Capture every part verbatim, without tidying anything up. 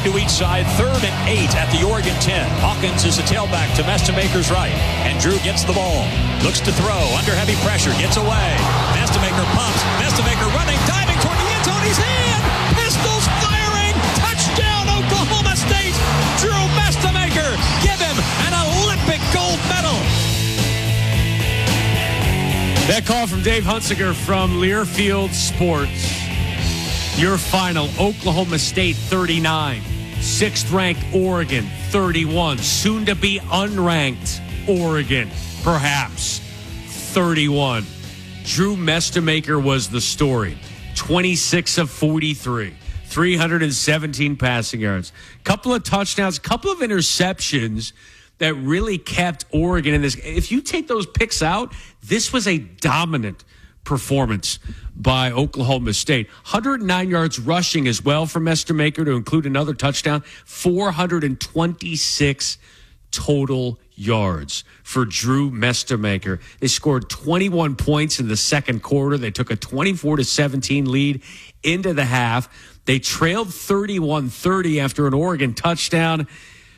to each side, third and eight at the Oregon ten. Hawkins is the tailback to Mestemaker's right. And Drew gets the ball. Looks to throw. Under heavy pressure. Gets away. Mestemaker pumps. Mestemaker running. Diving toward the end zone. He's in. Pistols firing. Touchdown, Oklahoma State. Drew Mestemaker. Give him an Olympic gold medal. That call from Dave Hunsinger from Learfield Sports. Your final, Oklahoma State thirty-nine, sixth-ranked Oregon thirty-one, soon-to-be unranked Oregon, perhaps, thirty-one. Drew Mestemaker was the story, twenty-six of forty-three, three hundred seventeen passing yards, couple of touchdowns, couple of interceptions that really kept Oregon in this. If you take those picks out, this was a dominant performance by Oklahoma State. one hundred nine yards rushing as well for Mestemaker to include another touchdown. four hundred twenty-six total yards for Drew Mestemaker. They scored twenty-one points in the second quarter. They took a twenty-four to seventeen lead into the half. They trailed thirty-one thirty after an Oregon touchdown.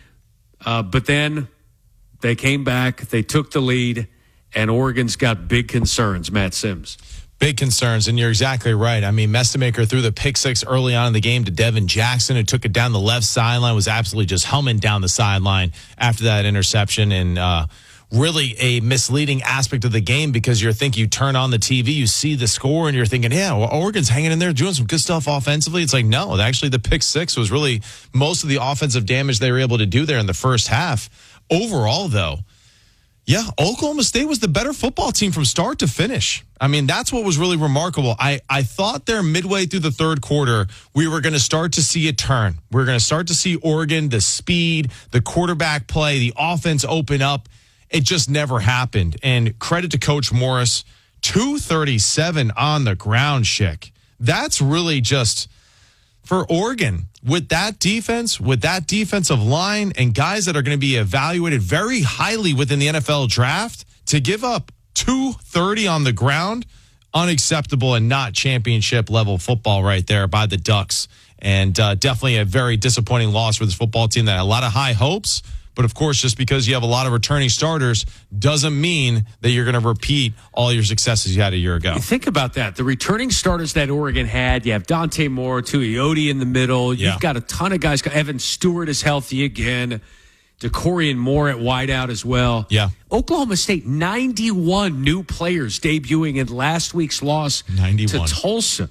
Uh, but then they came back, they took the lead, and Oregon's got big concerns, Matt Sims. Big concerns, and you're exactly right. I mean, Mestemaker threw the pick six early on in the game to Devin Jackson, who took it down the left sideline, was absolutely just humming down the sideline after that interception, and uh, really a misleading aspect of the game because you're thinking, you turn on the T V, you see the score, and you're thinking, yeah, well, Oregon's hanging in there doing some good stuff offensively. It's like, no, actually the pick six was really most of the offensive damage they were able to do there in the first half. Overall, though, yeah, Oklahoma State was the better football team from start to finish. I mean, that's what was really remarkable. I, I thought there midway through the third quarter, we were going to start to see a turn. We are going to start to see Oregon, the speed, the quarterback play, the offense open up. It just never happened. And credit to Coach Morris, two thirty-seven on the ground, Schick. That's really just for Oregon. With that defense, with that defensive line, and guys that are going to be evaluated very highly within the N F L draft, to give up two thirty on the ground, unacceptable and not championship level football right there by the Ducks. And uh, definitely a very disappointing loss for this football team that had a lot of high hopes. But, of course, just because you have a lot of returning starters doesn't mean that you're going to repeat all your successes you had a year ago. Think about that. The returning starters that Oregon had, you have Dante Moore, Tuioti in the middle. You've Yeah. got a ton of guys. Evan Stewart is healthy again. DeCorian Moore at wideout as well. Yeah. Oklahoma State, ninety-one new players debuting in last week's loss ninety-one to Tulsa.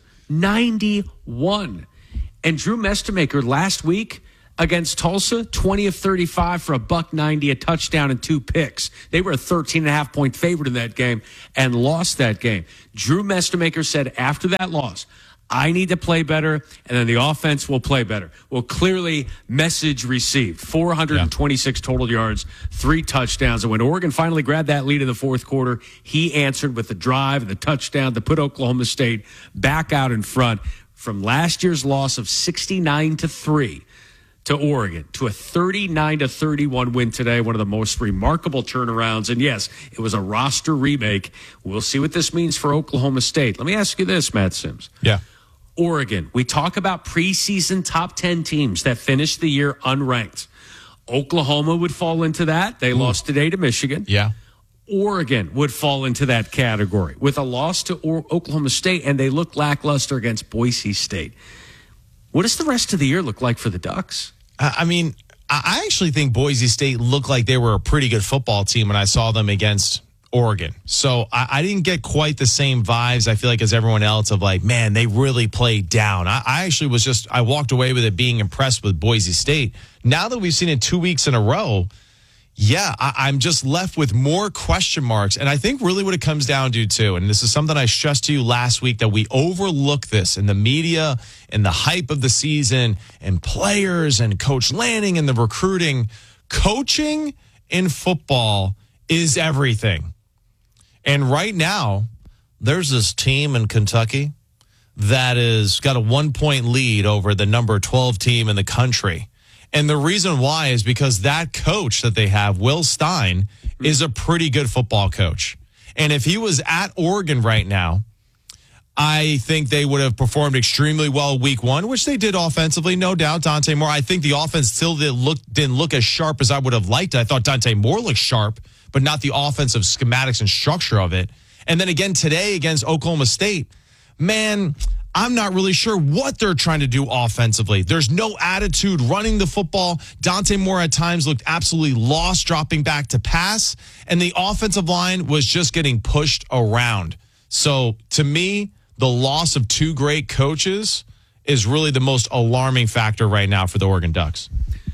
ninety-one. And Drew Mestemaker last week against Tulsa, twenty of thirty-five for a buck ninety, a touchdown, and two picks. They were a thirteen and a half point favorite in that game and lost that game. Drew Mestemaker said after that loss, I need to play better, and then the offense will play better. Well, clearly, message received. four hundred twenty-six yeah. total yards, three touchdowns. And when Oregon finally grabbed that lead in the fourth quarter, he answered with the drive and the touchdown to put Oklahoma State back out in front from last year's loss of sixty-nine to three. To Oregon, to a thirty-nine to thirty-one win today, one of the most remarkable turnarounds. And yes, it was a roster remake. We'll see what this means for Oklahoma State. Let me ask you this, Matt Sims. Yeah. Oregon, we talk about preseason top ten teams that finished the year unranked. Oklahoma would fall into that. They Ooh. lost today to Michigan. Yeah. Oregon would fall into that category with a loss to o- Oklahoma State, and they look lackluster against Boise State. What does the rest of the year look like for the Ducks? I mean, I actually think Boise State looked like they were a pretty good football team when I saw them against Oregon. So I, I didn't get quite the same vibes, I feel like, as everyone else of like, man, they really played down. I, I actually was just, I walked away with it being impressed with Boise State. Now that we've seen it two weeks in a row, yeah, I, I'm just left with more question marks. And I think really what it comes down to, too, and this is something I stressed to you last week, that we overlook this in the media and the hype of the season and players and Coach Lanning and the recruiting. Coaching in football is everything. And right now, there's this team in Kentucky that has got a one-point lead over the number twelve team in the country. And the reason why is because that coach that they have, Will Stein, is a pretty good football coach. And if he was at Oregon right now, I think they would have performed extremely well week one, which they did offensively, no doubt. Dante Moore, I think the offense still did look, didn't look as sharp as I would have liked. I thought Dante Moore looked sharp, but not the offensive schematics and structure of it. And then again today against Oklahoma State, man, I'm not really sure what they're trying to do offensively. There's no attitude running the football. Dante Moore at times looked absolutely lost dropping back to pass, and the offensive line was just getting pushed around. So to me, the loss of two great coaches is really the most alarming factor right now for the Oregon Ducks.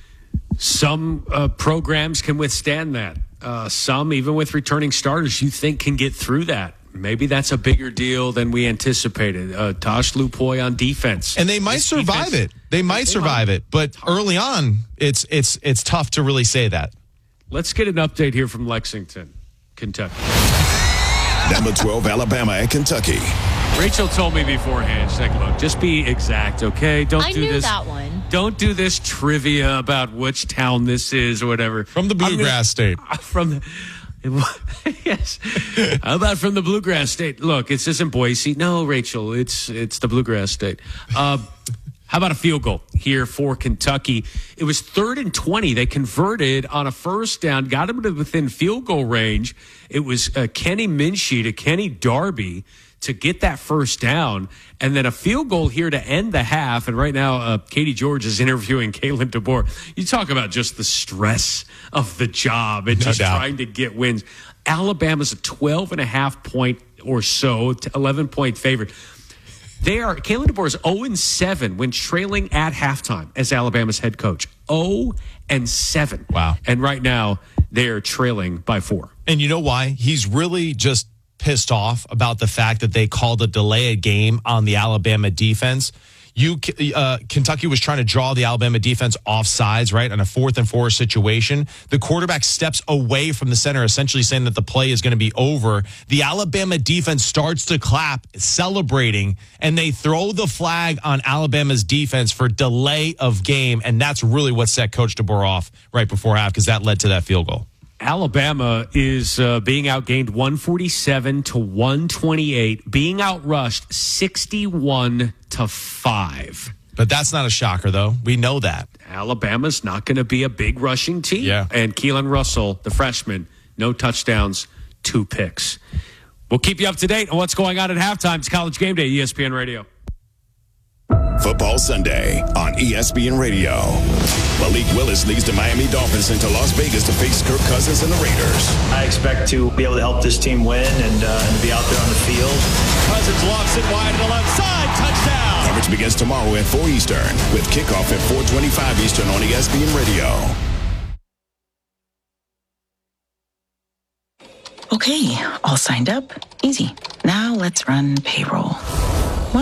Some uh, programs can withstand that. Uh, some, even with returning starters, you think can get through that. Maybe that's a bigger deal than we anticipated. Uh, Tosh Lupoy on defense. And they might this survive defense, it. They might they survive might. it. But early on, it's it's it's tough to really say that. Let's get an update here from Lexington, Kentucky. Number twelve, Alabama at Kentucky. Rachel told me beforehand, she's like, look, just be exact, okay? Don't I do knew this. that one. Don't do this trivia about which town this is or whatever. From the Bluegrass gonna, State. From the... Yes. How about from the Bluegrass State? Look, it's just in Boise. No, Rachel, it's it's the Bluegrass State. Uh, how about a field goal here for Kentucky? It was third and twenty. They converted on a first down, got them to within field goal range. It was uh, Kenny Minshee to Kenny Darby to get that first down, and then a field goal here to end the half. And right now, uh, Katie George is interviewing Kalen DeBoer. You talk about just the stress of the job and no just doubt. trying to get wins. Alabama's a twelve and a half point or so, eleven point favorite. They are, Kalen DeBoer is oh and seven when trailing at halftime as Alabama's head coach. oh and seven. Wow. And right now, they are trailing by four. And you know why? He's really just pissed off about the fact that they called a delay a game on the Alabama defense. You, uh, Kentucky was trying to draw the Alabama defense off sides, right, on a fourth and four situation. The quarterback steps away from the center, essentially saying that the play is going to be over. The Alabama defense starts to clap, celebrating, and they throw the flag on Alabama's defense for delay of game, and that's really what set Coach DeBoer off right before half because that led to that field goal. Alabama is uh, being outgained one forty-seven to one twenty-eight, being outrushed sixty-one to five. But that's not a shocker, though. We know that. Alabama's not going to be a big rushing team. Yeah. And Keelan Russell, the freshman, no touchdowns, two picks. We'll keep you up to date on what's going on at halftime. It's College Game Day, E S P N Radio. Football Sunday on E S P N Radio. Malik Willis leads the Miami Dolphins into Las Vegas to face Kirk Cousins and the Raiders. I expect to be able to help this team win and, uh, and be out there on the field. Cousins lofts it wide to the left side. Touchdown. Coverage begins tomorrow at four Eastern with kickoff at four twenty-five Eastern on E S P N Radio. Okay, all signed up. Easy. Now let's run payroll.